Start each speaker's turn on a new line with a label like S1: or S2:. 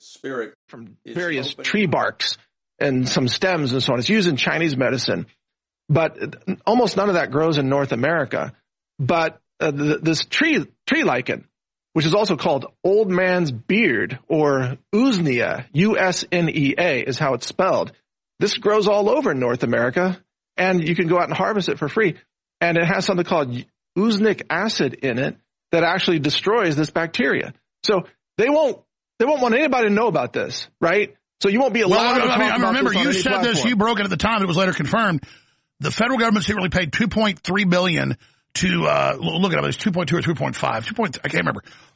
S1: spirit
S2: from various tree barks and some stems and so on. It's used in Chinese medicine, but almost none of that grows in North America. But this tree lichen, which is also called old man's beard, or Usnea, U-S-N-E-A is how it's spelled. This grows all over North America, and you can go out and harvest it for free. And it has something called usnic acid in it that actually destroys this bacteria. So they won't want anybody to know about this, right? So you won't be allowed to talk about this.
S3: Remember, you said
S2: platform.
S3: this, you broke it at the time, it was later confirmed. The federal government secretly paid $2.3 billion to, look it up, it's 2.2 or 2.5, I can't remember,